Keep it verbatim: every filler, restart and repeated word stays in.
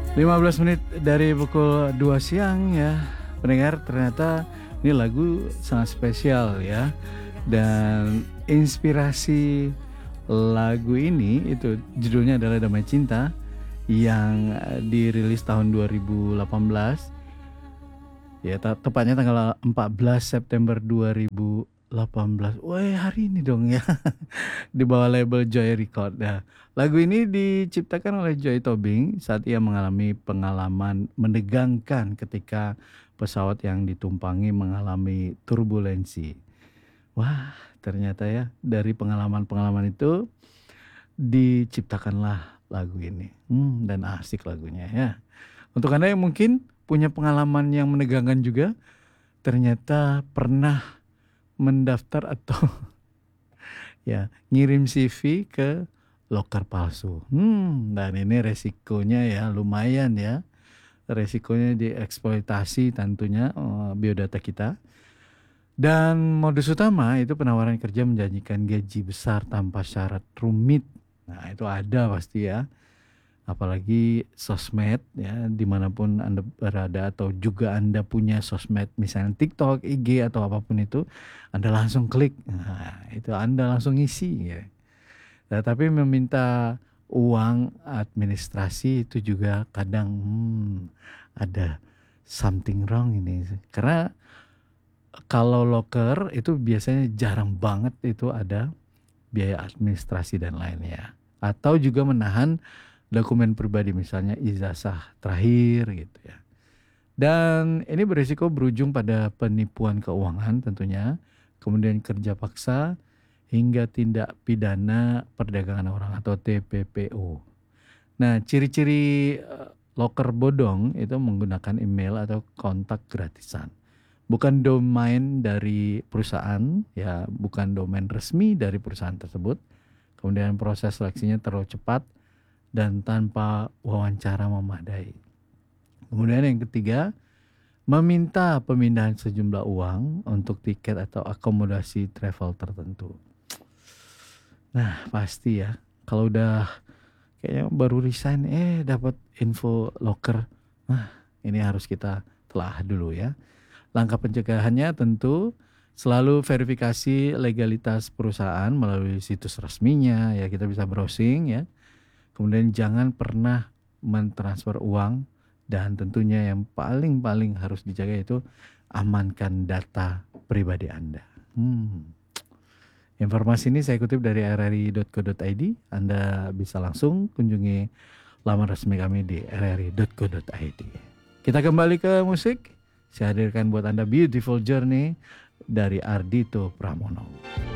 lima belas menit dari pukul dua siang ya. Pendengar, ternyata ini lagu sangat spesial ya. Dan inspirasi lagu ini itu judulnya adalah Damai Cinta yang dirilis tahun dua ribu delapan belas. Ya, te- tepatnya tanggal empat belas September dua ribu delapan belas. Wah, hari ini dong ya. Di bawah label Joy Record. Nah, lagu ini diciptakan oleh Joy Tobing saat ia mengalami pengalaman menegangkan ketika pesawat yang ditumpangi mengalami turbulensi. Wah, ternyata ya dari pengalaman-pengalaman itu diciptakanlah lagu ini. Hmm, dan asik lagunya ya. Untuk Anda yang mungkin punya pengalaman yang menegangkan juga, ternyata pernah mendaftar atau ya ngirim C V ke loker palsu. Hmm, dan ini resikonya ya lumayan ya. Resikonya dieksploitasi tentunya eh, biodata kita. Dan modus utama itu penawaran kerja menjanjikan gaji besar tanpa syarat rumit. Nah, itu ada pasti ya. Apalagi sosmed ya, dimanapun Anda berada atau juga Anda punya sosmed misalnya TikTok, I G atau apapun itu, Anda langsung klik. Nah, itu Anda langsung isi ya. Nah, tapi meminta uang administrasi itu juga kadang hmm, ada something wrong ini. Karena kalau loker itu biasanya jarang banget itu ada biaya administrasi dan lainnya. Atau juga menahan dokumen pribadi misalnya ijazah terakhir gitu ya. Dan ini berisiko berujung pada penipuan keuangan tentunya, kemudian kerja paksa hingga tindak pidana perdagangan orang atau T P P O. Nah, ciri-ciri eh, loker bodong itu menggunakan email atau kontak gratisan. Bukan domain dari perusahaan, ya, bukan domain resmi dari perusahaan tersebut. Kemudian proses seleksinya terlalu cepat dan tanpa wawancara memadai. Kemudian yang ketiga, meminta pemindahan sejumlah uang untuk tiket atau akomodasi travel tertentu. Nah, pasti ya, kalau udah kayaknya baru resign, eh dapat info loker. Nah, ini harus kita telah dulu ya. Langkah pencegahannya tentu selalu verifikasi legalitas perusahaan melalui situs resminya, ya kita bisa browsing ya. Kemudian jangan pernah mentransfer uang dan tentunya yang paling-paling harus dijaga itu amankan data pribadi Anda. Hmm. Informasi ini saya kutip dari r r i dot co dot i d. Anda bisa langsung kunjungi laman resmi kami di r r i dot co dot i d. Kita kembali ke musik. Saya hadirkan buat Anda Beautiful Journey dari Ardhito Pramono.